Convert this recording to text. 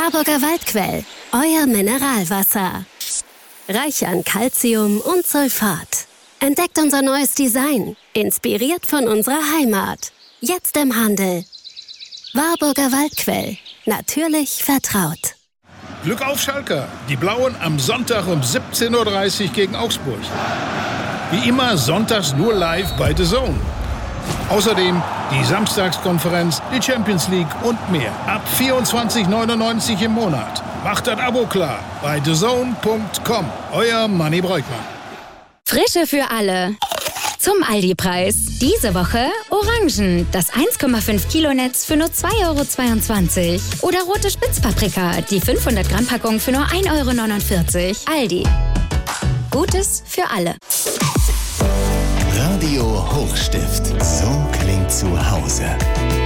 Warburger Waldquell, euer Mineralwasser. Reich an Calcium und Sulfat. Entdeckt unser neues Design, inspiriert von unserer Heimat. Jetzt im Handel. Warburger Waldquell, natürlich vertraut. Glück auf Schalke, die Blauen am Sonntag um 17:30 Uhr gegen Augsburg. Wie immer sonntags nur live bei The Zone. Außerdem die Samstagskonferenz, die Champions League und mehr. Ab 24,99 im Monat. Macht das Abo klar bei thezone.com. Euer Manni Breukmann. Frische für alle. Zum Aldi-Preis. Diese Woche Orangen, das 1,5 Kilo Netz für nur 2,22 €. Oder rote Spitzpaprika, die 500 Gramm Packung für nur 1,49 €. Aldi. Gutes für alle. Radio Hochstift. So klingt zu Hause.